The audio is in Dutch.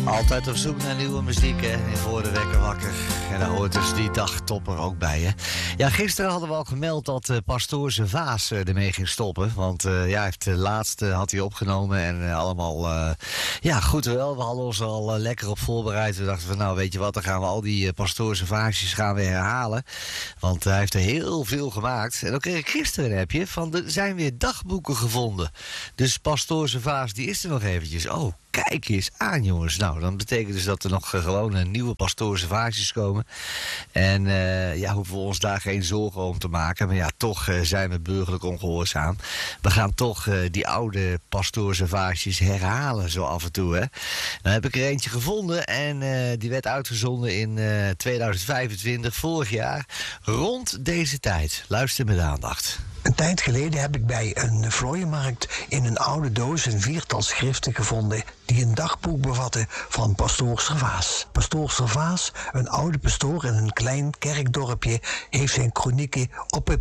Altijd op zoek naar nieuwe muziek, hè. En voor de wekker wakker. En daar hoort dus die dagtopper ook bij, hè. Ja, gisteren hadden we al gemeld dat Pastoor Servaas ermee ging stoppen. Want ja, hij heeft de laatste had hij opgenomen en allemaal... ja, goed wel. We hadden ons al lekker op voorbereid. We dachten van, nou, weet je wat, dan gaan we al die Pastoor Servaasjes gaan we herhalen. Want hij heeft er heel veel gemaakt. En dan kreeg ik gisteren een appje van, er zijn weer dagboeken gevonden. Dus Pastoor Servaas, die is er nog eventjes. Oh, kijk eens aan, jongens. Nou, dan betekent dus dat er nog gewoon een nieuwe Pastoor Servaasjes komen. En ja, hoeven we ons daar geen zorgen om te maken. Maar ja, toch zijn we burgerlijk ongehoorzaam. We gaan toch die oude Pastoor Servaasjes herhalen zo af en toe, hè. Nou heb ik er eentje gevonden en die werd uitgezonden in 2025, vorig jaar, rond deze tijd. Luister met aandacht. Een tijd geleden heb ik bij een vlooienmarkt in een oude doos een viertal schriften gevonden die een dagboek bevatten van Pastoor Servaas. Pastoor Servaas, een oude pastoor in een klein kerkdorpje, heeft zijn kronieken op